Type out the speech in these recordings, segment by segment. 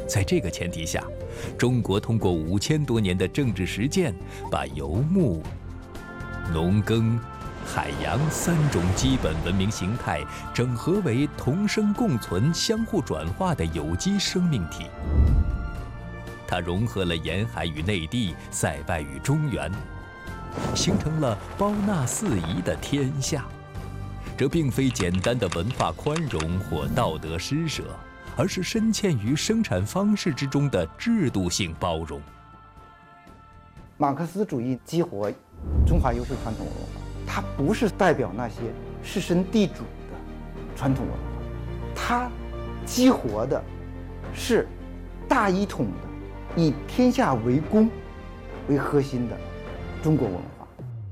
在这个前提下，中国通过5000多年的政治实践，把游牧、农耕、海洋3种基本文明形态整合为同生共存、相互转化的有机生命体。它融合了沿海与内地、塞外与中原，形成了包纳四夷的天下。这并非简单的文化宽容或道德施舍，而是深嵌于生产方式之中的制度性包容。 马克思主义激活中华优秀传统文化，它不是代表那些士绅地主的传统文化，它激活的是大一统的以天下为公为核心的中国文化。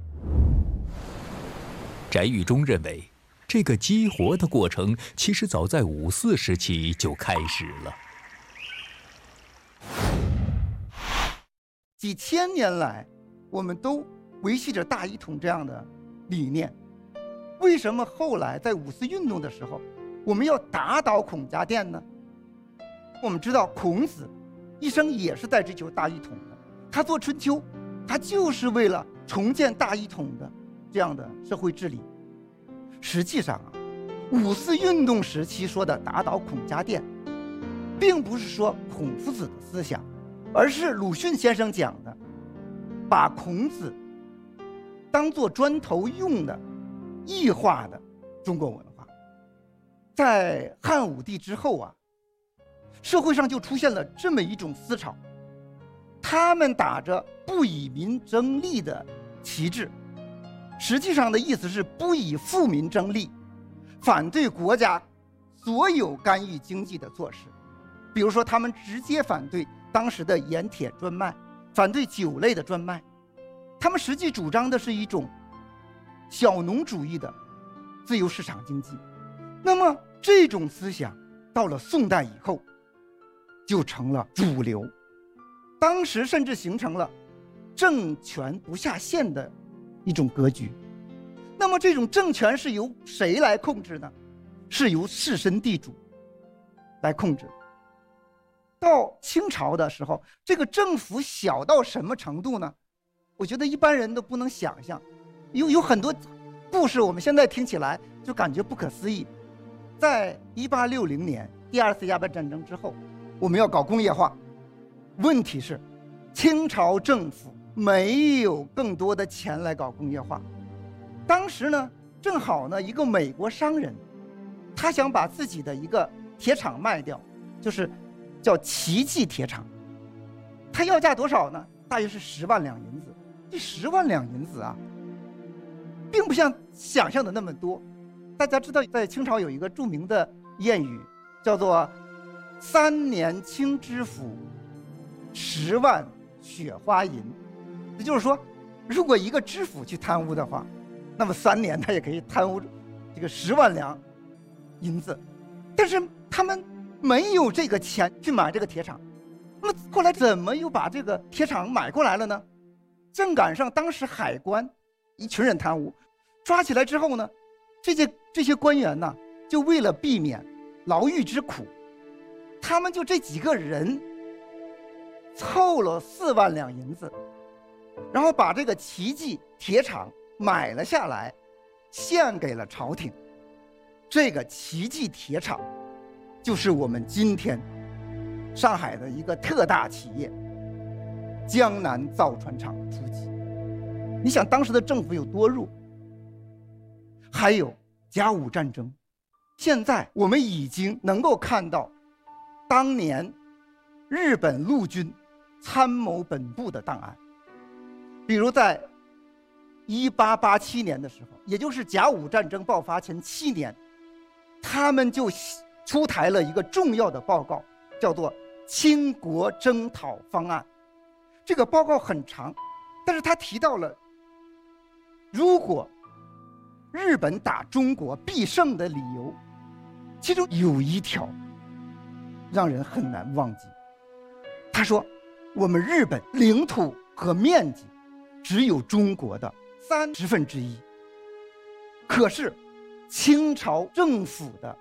翟玉忠认为，这个激活的过程其实早在5·4时期就开始了。 几千年来，我们都维系着大一统这样的理念，为什么后来在五四运动的时候，我们要打倒孔家店呢？我们知道孔子一生也是在追求大一统的，他做春秋，他就是为了重建大一统的这样的社会治理。实际上啊，五四运动时期说的打倒孔家店，并不是说孔夫子的思想，而是鲁迅先生讲的，把孔子当作砖头用的异化的中国文化。在汉武帝之后啊，社会上就出现了这么一种思潮，他们打着不以民争利的旗帜，实际上的意思是不以富民争利，反对国家所有干预经济的措施。比如说他们直接反对当时的盐铁专卖，反对酒类的专卖，他们实际主张的是一种小农主义的自由市场经济。那么这种思想到了宋代以后就成了主流，当时甚至形成了政权不下县的一种格局。那么这种政权是由谁来控制呢？是由士绅地主来控制。到清朝的时候，这个政府小到什么程度呢？我觉得一般人都不能想象，有很多故事我们现在听起来就感觉不可思议。在1860年第2次鸦片战争之后，我们要搞工业化，问题是清朝政府没有更多的钱来搞工业化。当时呢，正好呢，一个美国商人，他想把自己的一个铁厂卖掉，就是叫奇迹铁厂。他要价多少呢？大约是10万两银子。这10万两银子啊，并不像想象的那么多。大家知道，在清朝有一个著名的谚语，叫做“3年清知府，10万雪花银”。也就是说，如果一个知府去贪污的话，那么3年他也可以贪污这个10万两银子。但是他们没有这个钱去买这个铁厂，那么后来怎么又把这个铁厂买过来了呢？正赶上当时海关一群人贪污，抓起来之后呢，这些官员呢，就为了避免牢狱之苦，他们就这几个人凑了4万两银子，然后把这个奇迹铁厂买了下来，献给了朝廷。这个奇迹铁厂就是我们今天上海的一个特大企业江南造船厂的初级。你想当时的政府有多弱？还有甲午战争，现在我们已经能够看到当年日本陆军参谋本部的档案。比如在1887年的时候，也就是甲午战争爆发前7年，他们就出台了一个重要的报告，叫做《倾国征讨方案》。这个报告很长，但是他提到了，如果日本打中国必胜的理由，其中有一条让人很难忘记。他说，我们日本领土和面积只有中国的1/30，可是清朝政府的